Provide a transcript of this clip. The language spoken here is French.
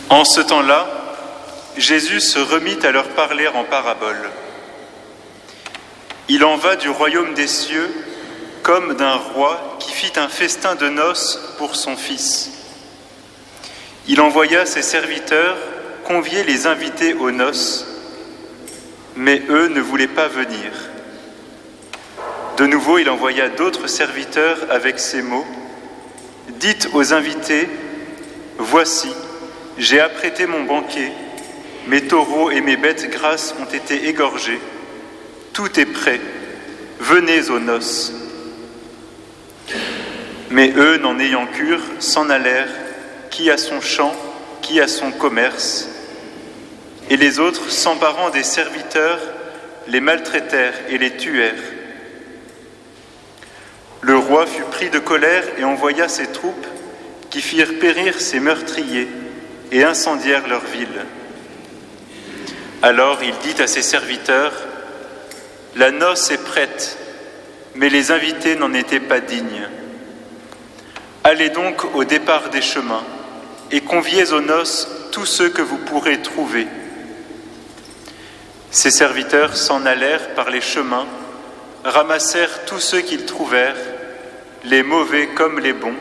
En ce temps-là, Jésus se remit à leur parler en paraboles. Il en va du royaume des cieux comme d'un roi qui fit un festin de noces pour son fils. Il envoya ses serviteurs convier les invités aux noces, mais eux ne voulaient pas venir. De nouveau, il envoya d'autres serviteurs avec ces mots : « Dites aux invités, voici, j'ai apprêté mon banquet, mes taureaux et mes bêtes grasses ont été égorgés, tout est prêt, venez aux noces. » Mais eux, n'en ayant cure, s'en allèrent, qui à son champ, qui à son commerce. Et les autres, s'emparant des serviteurs, les maltraitèrent et les tuèrent. Le roi fut pris de colère et envoya ses troupes qui firent périr ses meurtriers et incendièrent leur ville. Alors il dit à ses serviteurs : « La noce est prête, mais les invités n'en étaient pas dignes. Allez donc au départ des chemins et conviez aux noces tous ceux que vous pourrez trouver. » Ses serviteurs s'en allèrent par les chemins, ramassèrent tous ceux qu'ils trouvèrent, les mauvais comme les bons,